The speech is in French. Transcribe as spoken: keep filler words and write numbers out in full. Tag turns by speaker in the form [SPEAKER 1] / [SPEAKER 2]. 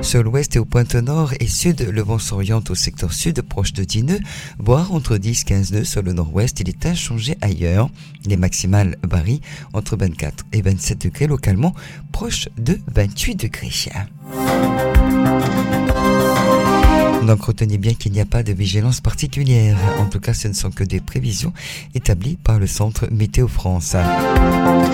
[SPEAKER 1] Sur l'ouest et aux pointes nord et sud, le vent s'oriente au secteur sud, proche de dix nœuds, voire entre dix à quinze nœuds sur le nord-ouest. Il est inchangé ailleurs. Les maximales varient entre vingt-quatre et vingt-sept degrés, localement proche de vingt-huit degrés. Donc retenez bien qu'il n'y a pas de vigilance particulière. En tout cas, ce ne sont que des prévisions établies par le Centre Météo France.